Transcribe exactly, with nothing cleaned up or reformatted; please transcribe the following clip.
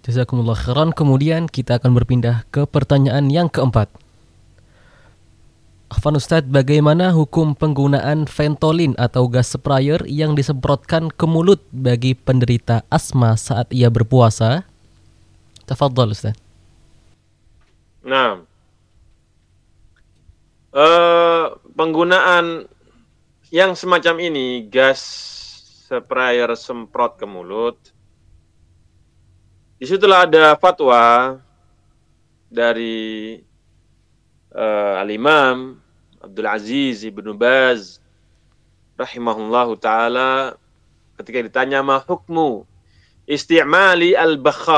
Jazakumullah khairan. Kemudian kita akan berpindah ke pertanyaan yang keempat. Afwan Ustadz, bagaimana hukum penggunaan Ventolin atau gas sprayer yang disemprotkan ke mulut bagi penderita asma saat ia berpuasa? Tafadhal Ustadz. Nah, eh, penggunaan yang semacam ini, gas sprayer semprot ke mulut, disitulah ada fatwa dari uh, Al-Imam Abdul Aziz Ibnu Baz rahimahullahu ta'ala ketika ditanya ma hukmu isti'mali al-bakha